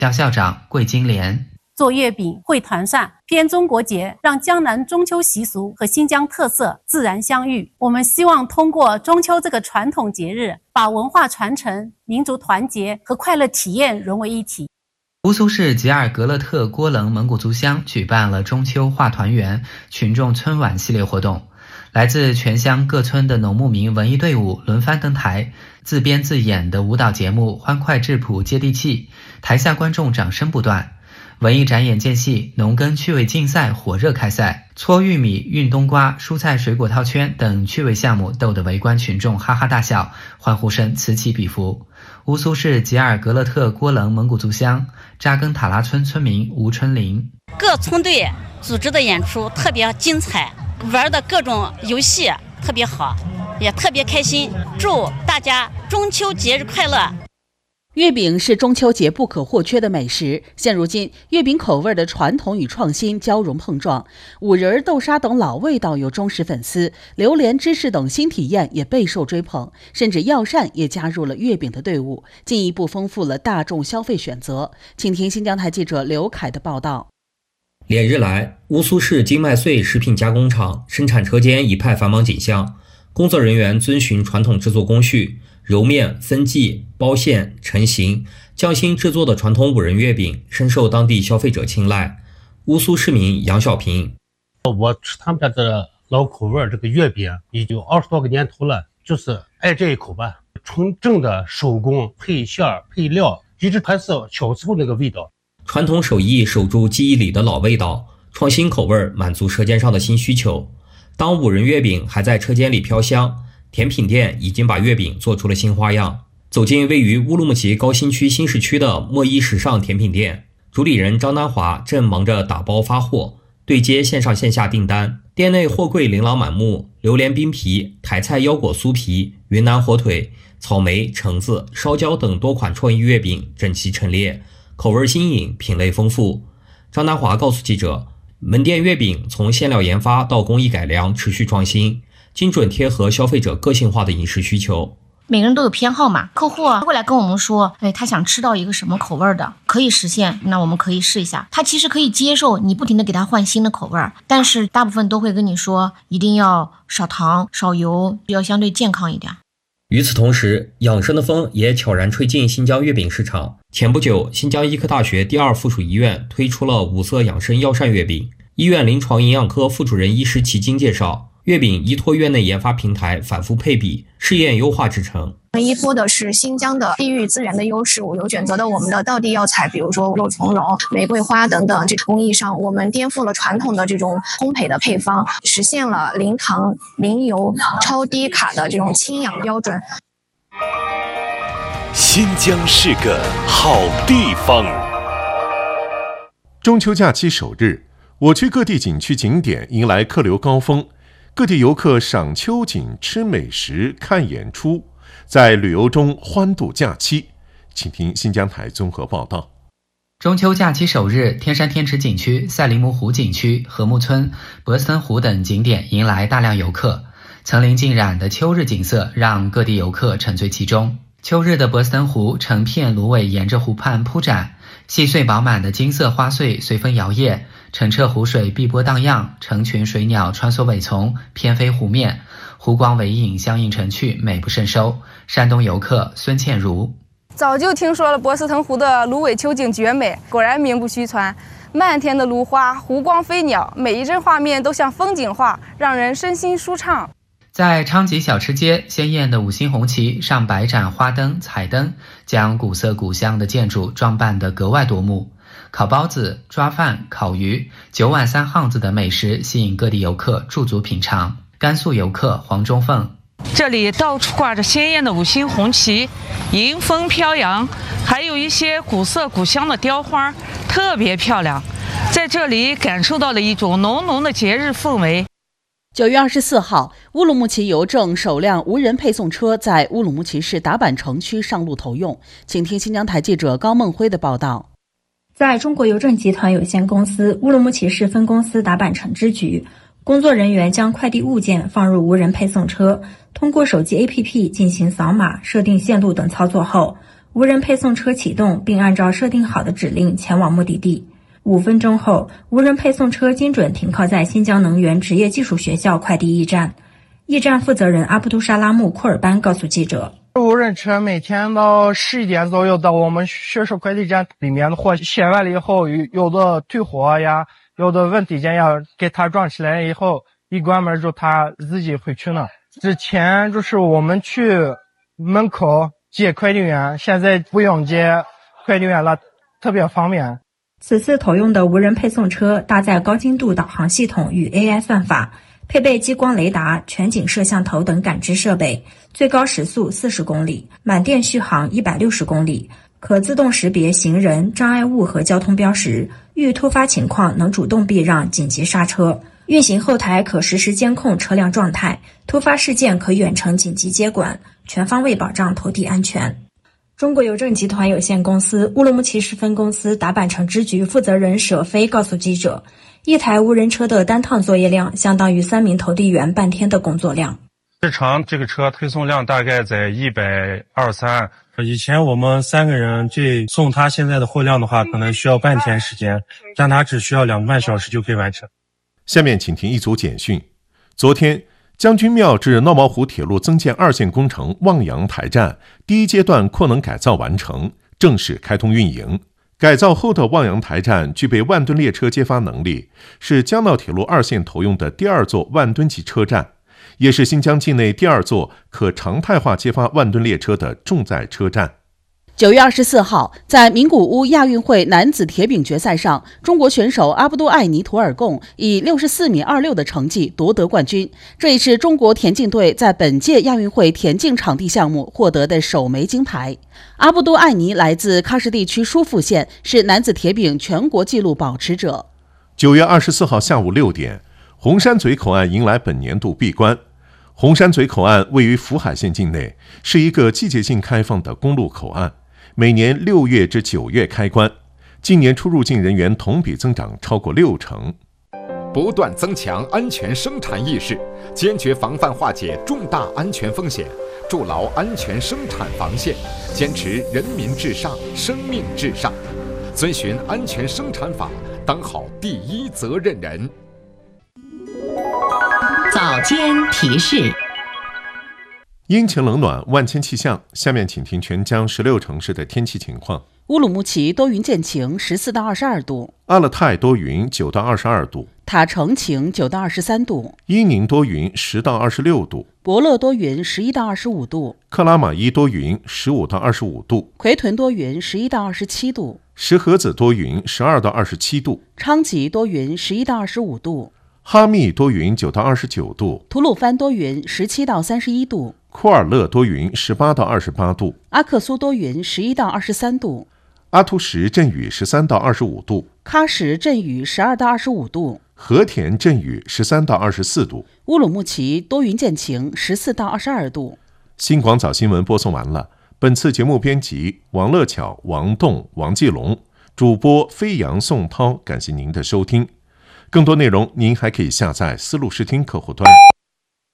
校校长桂金莲。 做月饼会团扇，偏中国节，让江南中秋习俗和新疆特色自然相遇。我们希望通过中秋这个传统节日，把文化传承、民族团结和快乐体验融为一体。 乌苏市吉尔格勒特郭楞蒙古族乡举办了中秋画团圆群众春晚系列活动，来自全乡各村的农牧民文艺队伍轮番登台，自编自演的舞蹈节目欢快质朴接地气，台下观众掌声不断。文艺展演间隙，农耕趣味竞赛火热开赛，搓玉米、运冬瓜、蔬菜水果套圈等趣味项目逗得围观群众哈哈大笑，欢呼声此起彼伏。乌苏市吉尔格勒特郭楞蒙古族乡扎根塔拉村村民吴春林： 各村队组织的演出特别精彩，玩的各种游戏特别好，也特别开心。祝大家中秋节日快乐！ 月饼是中秋节不可或缺的美食。现如今，月饼口味的传统与创新交融碰撞，五仁、豆沙等老味道有忠实粉丝，榴莲、芝士等新体验也备受追捧，甚至药膳也加入了月饼的队伍，进一步丰富了大众消费选择。请听新疆台记者刘凯的报道。 连日来，乌苏市金麦穗食品加工厂生产车间一派繁忙景象，工作人员遵循传统制作工序，揉面、分剂、包馅、成型，匠心制作的传统五仁月饼深受当地消费者青睐。乌苏市民杨小平： 我吃他们家的老口味这个月饼已经20多个年头了，就是爱这一口吧。纯正的手工配馅配料，一直还是小时候那个味道。 传统手艺守住记忆里的老味道，创新口味满足舌尖上的新需求。当五仁月饼还在车间里飘香，甜品店已经把月饼做出了新花样。走进位于乌鲁木齐高新区新市区的墨一时尚甜品店，主理人张丹华正忙着打包发货，对接线上线下订单。店内货柜琳琅满目，榴莲冰皮、台菜腰果酥皮、云南火腿、草莓、橙子、烧焦等多款创意月饼整齐陈列，口味新颖，品类丰富。张丹华告诉记者，门店月饼从馅料研发到工艺改良持续创新，精准贴合消费者个性化的饮食需求。 每个人都有偏好嘛，客户会来跟我们说，他想吃到一个什么口味的，可以实现，那我们可以试一下。他其实可以接受你不停的给他换新的口味，但是大部分都会跟你说，一定要少糖、少油，要相对健康一点。 与此同时，养生的风也悄然吹进新疆月饼市场。前不久，新疆医科大学第2附属医院推出了五色养生药膳月饼。医院临床营养科副主任医师齐金介绍，月饼依托院内研发平台反复配比试验优化制成。 依托的是新疆的地域资源的优势，我有选择的我们的道地药材，比如说肉苁蓉、玫瑰花等等。这工艺上，我们颠覆了传统的这种烘焙的配方，实现了零糖、零油、超低卡的这种轻养标准。 新疆是个好地方。 中秋假期首日，我区各地景区景点迎来客流高峰，各地游客赏秋景、吃美食、看演出，在旅游中欢度假期。请听新疆台综合报道。 中秋假期首日，天山天池景区、赛里木湖景区、禾木村、博斯登湖等景点迎来大量游客。层林尽染的秋日景色让各地游客沉醉其中。秋日的博斯登湖，成片芦苇沿着湖畔铺展，细碎饱满的金色花穗随风摇曳，澄澈湖水碧波荡漾，成群水鸟穿梭苇丛，翩飞湖面，湖光尾影相映成趣，美不胜收。山东游客孙倩如： 早就听说了博斯登湖的芦苇秋景绝美，果然名不虚传。漫天的芦花，湖光飞鸟，每一帧画面都像风景画，让人身心舒畅。 在昌吉小吃街，鲜艳的五星红旗、上百盏花灯、彩灯，将古色古香的建筑装扮得格外夺目。烤包子、抓饭、烤鱼，9碗3夯子的美食吸引各地游客驻足品尝。甘肃游客黄中凤： 这里到处挂着鲜艳的五星红旗，迎风飘扬，还有一些古色古香的雕花，特别漂亮。在这里感受到了一种浓浓的节日氛围。 9月24号，乌鲁木齐邮政首辆无人配送车在乌鲁木齐市达坂城区上路投用。请听新疆台记者高梦辉的报道。 在中国邮政集团有限公司乌鲁木齐市分公司达坂城支局，工作人员将快递物件放入无人配送车，通过手机 APP 进行扫码、设定线路等操作后， 无人配送车启动，并按照设定好的指令前往目的地。5分钟后，无人配送车精准停靠在新疆能源职业技术学校快递驿站。驿站负责人阿卜杜沙拉木·库尔班告诉记者， 无人车每天到11点左右到我们学校快递站里面的货卸完了以后，有的退货呀，有的问题件要给它装起来以后，一关门就它自己回去了。之前就是我们去门口接快递员，现在不用接快递员了，特别方便。 此次投用的无人配送车搭载高精度导航系统与 AI 算法，配备激光雷达、全景摄像头等感知设备，最高时速40公里，满电续航160公里，可自动识别行人、障碍物和交通标识，遇突发情况能主动避让、紧急刹车。运行后台可实时监控车辆状态，突发事件可远程紧急接管，全方位保障投递安全。中国邮政集团有限公司乌鲁木齐市分公司达坂城支局负责人舍飞告诉记者，一台无人车的单趟作业量相当于3名投递员半天的工作量。 日常这个车推送量大概在123，以前我们3个人去送他现在的货量的话，可能需要半天时间，但他只需要2个半小时就可以完成。 下面请听一组简讯。昨天，将军庙至闹毛湖铁路增建2线工程望洋台站第1阶段扩能改造完成，正式开通运营。改造后的望洋台站具备万吨列车接发能力，是江闹铁路2线投用的第2座万吨级车站，也是新疆境内第2座可常态化接发万吨列车的重载车站。 9月24号，在名古屋亚运会男子铁饼决赛上，中国选手阿卜杜艾尼图尔贡以64.26米的成绩夺得冠军。这也是中国田径队在本届亚运会田径场地项目获得的首枚金牌。阿卜杜艾尼来自喀什地区舒富县，是男子铁饼全国纪录保持者。 9月24号下午6点，红山嘴口岸迎来本年度闭关。红山嘴口岸位于福海县境内，是一个季节性开放的公路口岸，每年6月至9月开关，今年出入境人员同比增长超过60%。 不断增强安全生产意识，坚决防范化解重大安全风险，筑牢安全生产防线，坚持人民至上、生命至上，遵循安全生产法，当好第一责任人。 早间提示。 阴晴冷暖，万千气象。下面请听全疆16城市的天气情况。 乌鲁木齐多云见晴，14到22度； 阿勒泰多云，9到22度； 塔城晴，9到23度； 伊宁多云，10到26度； 博乐多云，11到25度； 克拉玛依多云，15到25度； 奎屯多云，11到27度； 石河子多云，12到27度； 昌吉多云，11到25度； 哈密多云，9到29度； 吐鲁番多云，17到31度； 库尔勒多云，18到28度； 阿克苏多云，11到23度； 阿图什阵雨13到25度； 喀什阵雨12到25度； 和田阵雨13到24度； 乌鲁木齐多云见晴14到22度。 新广早新闻播送完了。本次节目编辑王乐巧、王栋、王继龙，主播飞扬、宋涛。感谢您的收听。更多内容您还可以下载思路视听客户端。